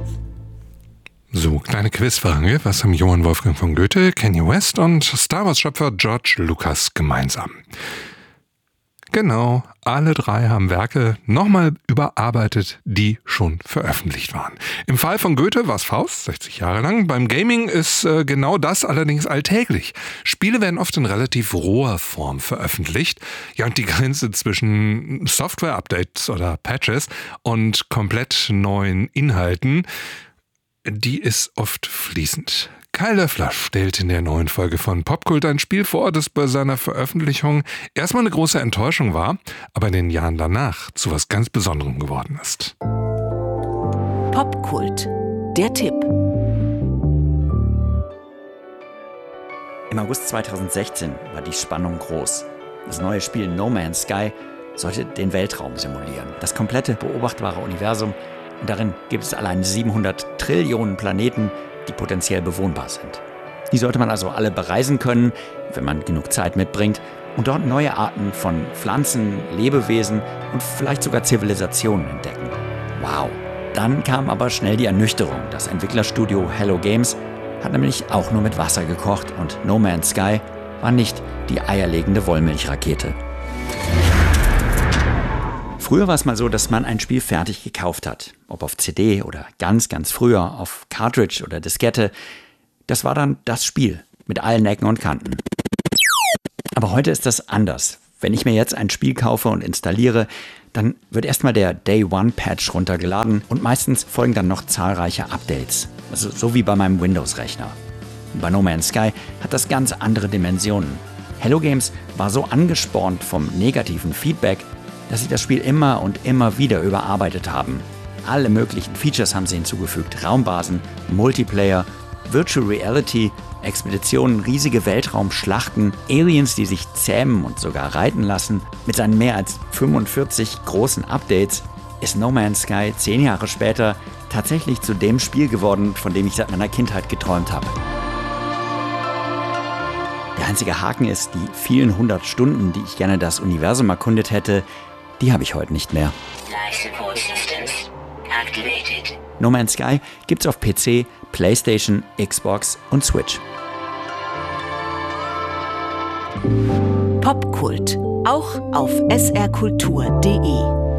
So, kleine Quizfrage. Was haben Johann Wolfgang von Goethe, Kanye West und Star Wars-Schöpfer George Lucas gemeinsam? Genau, alle drei haben Werke nochmal überarbeitet, die schon veröffentlicht waren. Im Fall von Goethe war es Faust, 60 Jahre lang. Beim Gaming ist genau das allerdings alltäglich. Spiele werden oft in relativ roher Form veröffentlicht. Ja, und die Grenze zwischen Software-Updates oder Patches und komplett neuen Inhalten, die ist oft fließend. Kai Löffler stellt in der neuen Folge von Popkult ein Spiel vor, das bei seiner Veröffentlichung erstmal eine große Enttäuschung war, aber in den Jahren danach zu was ganz Besonderem geworden ist. Popkult, der Tipp. Im August 2016 war die Spannung groß. Das neue Spiel No Man's Sky sollte den Weltraum simulieren. Das komplette beobachtbare Universum. Und darin gibt es allein 700 Trillionen Planeten, die potenziell bewohnbar sind. Die sollte man also alle bereisen können, wenn man genug Zeit mitbringt und dort neue Arten von Pflanzen, Lebewesen und vielleicht sogar Zivilisationen entdecken. Wow! Dann kam aber schnell die Ernüchterung. Das Entwicklerstudio Hello Games hat nämlich auch nur mit Wasser gekocht und No Man's Sky war nicht die eierlegende Wollmilchrakete. Früher war es mal so, dass man ein Spiel fertig gekauft hat. Ob auf CD oder ganz früher auf Cartridge oder Diskette. Das war dann das Spiel mit allen Ecken und Kanten. Aber heute ist das anders. Wenn ich mir jetzt ein Spiel kaufe und installiere, dann wird erstmal der Day-One-Patch runtergeladen und meistens folgen dann noch zahlreiche Updates. Also so wie bei meinem Windows-Rechner. Bei No Man's Sky hat das ganz andere Dimensionen. Hello Games war so angespornt vom negativen Feedback, dass sie das Spiel immer und immer wieder überarbeitet haben. Alle möglichen Features haben sie hinzugefügt. Raumbasen, Multiplayer, Virtual Reality, Expeditionen, riesige Weltraumschlachten, Aliens, die sich zähmen und sogar reiten lassen. Mit seinen mehr als 45 großen Updates ist No Man's Sky 10 Jahre später tatsächlich zu dem Spiel geworden, von dem ich seit meiner Kindheit geträumt habe. Der einzige Haken ist, die vielen 100 Stunden, die ich gerne das Universum erkundet hätte, die habe ich heute nicht mehr. No Man's Sky gibt's auf PC, PlayStation, Xbox und Switch. Popkult, auch auf srkultur.de.